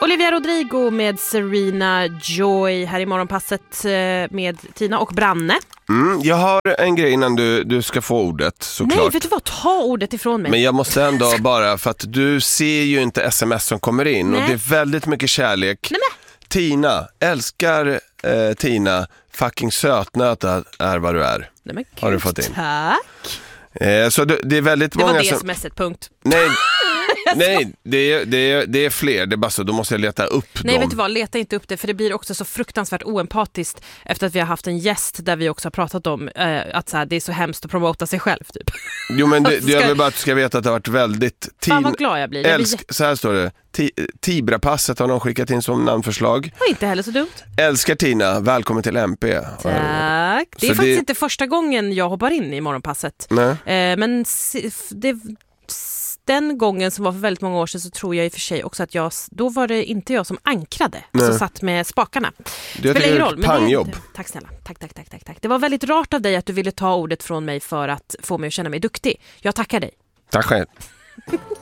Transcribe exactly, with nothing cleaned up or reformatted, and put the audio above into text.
Olivia Rodrigo med Serena Joy här i morgonpasset med Tina och Branne. Mm, jag har en grej innan du, du ska få ordet, såklart. Nej, vet du vad? Ta ordet ifrån mig. Men jag måste ändå bara, för att du ser ju inte sms som kommer in. Nej. Och det är väldigt mycket kärlek. Nej, Tina, älskar eh, Tina. Fucking sötnöt är vad du är. Nej, men har du fått in. Tack. Eh, så det, det är väldigt det många var det som... smset, punkt. Nej, nej det, är, det, är, det är fler. Det är bara så, då måste jag leta upp Nej, dem. vet du vad, leta inte upp det, för det blir också så fruktansvärt oempatiskt efter att vi har haft en gäst där vi också har pratat om eh, att så här, det är så hemskt att promota sig själv typ. Jo, men det, ska... jag vill bara att du ska veta att det har varit väldigt... Tin... Fan vad glad jag blir. Jag Älsk... blir... Så här står det. Tibra-passet har någon skickat in som namnförslag. Och inte heller så dumt. Älskar Tina, välkommen till M P. Tack. Det är så faktiskt det... inte första gången jag hoppar in i morgonpasset. Nej. Eh, men det, den gången som var för väldigt många år sedan så tror jag i och för sig också att jag, då var det inte jag som ankrade, Nej. alltså satt med spakarna. Det spelar ingen roll. Pangjobb. Det, tack snälla. Tack, tack, tack, tack, tack. Det var väldigt rart av dig att du ville ta ordet från mig för att få mig att känna mig duktig. Jag tackar dig. Tack själv.